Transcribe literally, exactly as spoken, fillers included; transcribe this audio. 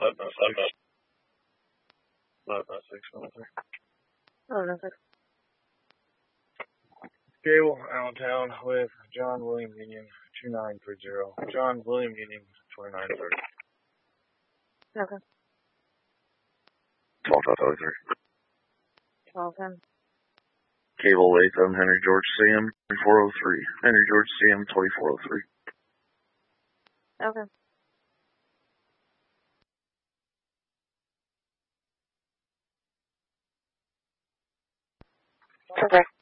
Five nine six. Five nine six. Oh, no, sir. Cable, Allentown with John William Union, two nine three zero. John William Union, twenty-nine thirty. Okay. twelve five three. twelve ten. Cable, Latham, Henry George Sam, twenty-four oh three. Henry George Sam, twenty-four oh three. Okay. Okay.